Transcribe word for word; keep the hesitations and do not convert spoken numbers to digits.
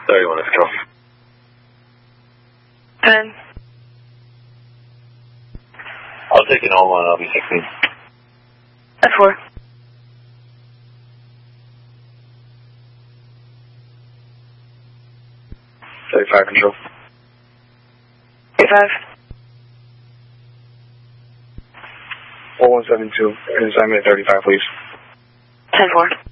thirty-one is control. ten. I'll take it home on L B sixteen. F four. thirty-five control. thirty-five. four one seven two, and assignment at thirty-five, please. ten four.